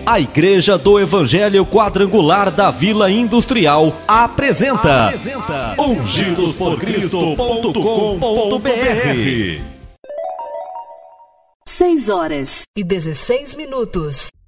A Igreja do Evangelho Quadrangular da Vila Industrial apresenta ungidosporcristo.com.br. 6 horas e 16 minutos.